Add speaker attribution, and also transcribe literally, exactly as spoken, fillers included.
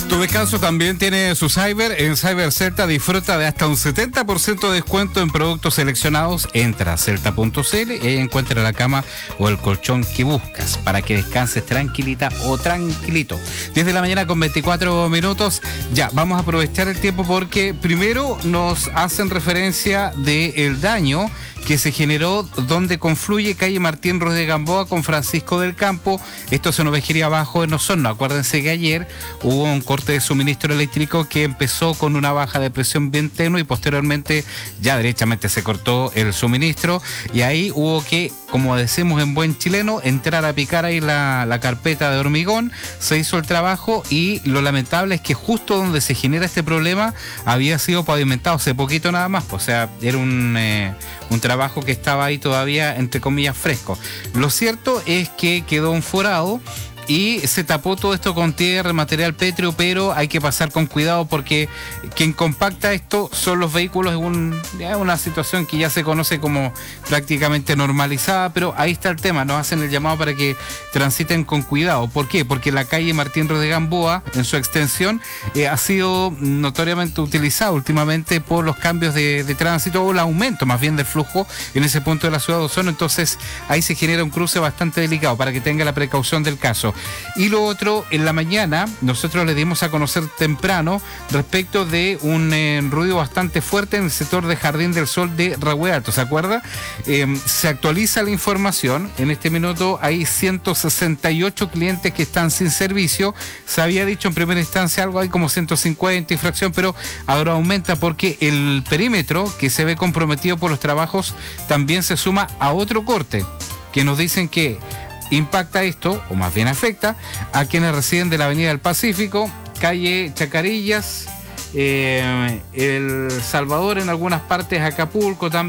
Speaker 1: Tu descanso también tiene su Cyber. En Cyber Celta disfruta de hasta un setenta por ciento de descuento en productos seleccionados. Entra a celta punto c l y encuentra la cama o el colchón que buscas para que descanses tranquilita o tranquilito. diez de la mañana con veinticuatro minutos. Ya, vamos a aprovechar el tiempo porque primero nos hacen referencia del daño que se generó donde confluye calle Martín Ruiz de Gamboa con Francisco del Campo. Esto es en Ovejería Abajo, en Osorno. Acuérdense que ayer hubo un corte de suministro eléctrico que empezó con una baja de presión bien tenue y posteriormente ya derechamente se cortó el suministro y ahí hubo que, como decimos en buen chileno, entrar a picar ahí la, la carpeta de hormigón. Se hizo el trabajo y lo lamentable es que justo donde se genera este problema había sido pavimentado hace poquito nada más. O sea, era un, eh, un trabajo que estaba ahí todavía, entre comillas, fresco. Lo cierto es que quedó un forado y se tapó todo esto con tierra, material pétreo, pero hay que pasar con cuidado porque quien compacta esto son los vehículos. Es un, una situación que ya se conoce como prácticamente normalizada, pero ahí está el tema. Nos hacen el llamado para que transiten con cuidado. ¿Por qué? Porque la calle Martín Ruiz de Gamboa, en su extensión, eh, ha sido notoriamente utilizada últimamente por los cambios de, de tránsito o el aumento más bien del flujo en ese punto de la ciudad de Osorno. Entonces ahí se genera un cruce bastante delicado para que tenga la precaución del caso. Y lo otro, en la mañana nosotros le dimos a conocer temprano respecto de un eh, ruido bastante fuerte en el sector de Jardín del Sol de Rahue Alto, ¿se acuerda? Eh, se actualiza la información, en este minuto hay ciento sesenta y ocho clientes que están sin servicio. Se había dicho en primera instancia algo, hay como ciento cincuenta infracción, pero ahora aumenta porque el perímetro que se ve comprometido por los trabajos también se suma a otro corte, que nos dicen que impacta esto, o más bien afecta, a quienes residen de la Avenida del Pacífico, calle Chacarillas, eh, El Salvador, en algunas partes Acapulco también.